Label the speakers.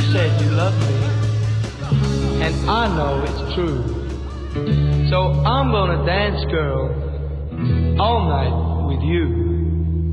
Speaker 1: said you loved me, and I know it's true. So I'm gonna dance, girl, all night with you.